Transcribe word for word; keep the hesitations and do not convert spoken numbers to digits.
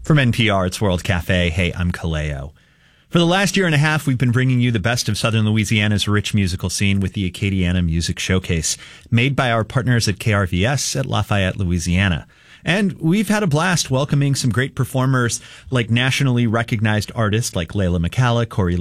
From N P R, it's World Cafe. Hey, I'm Kaleo. For the last year and a half, we've been bringing you the best of Southern Louisiana's rich musical scene with the Acadiana Music Showcase, made by our partners at K R V S at Lafayette, Louisiana. And we've had a blast welcoming some great performers like nationally recognized artists like Layla McCalla, Corey